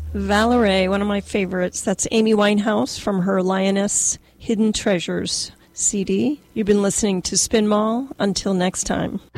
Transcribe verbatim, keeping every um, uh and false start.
Valerie, one of my favorites. That's Amy Winehouse from her Lioness Hidden Treasures C D. You've been listening to Spin Mall. Until next time.